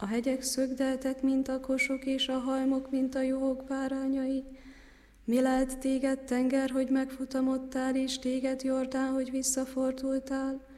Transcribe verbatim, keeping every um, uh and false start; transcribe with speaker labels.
Speaker 1: A hegyek szögdeltek, mint a kosok, és a halmok, mint a juhok bárányai. Mi lelt téged, tenger, hogy megfutamodtál, és téged, Jordán, hogy visszafordultál?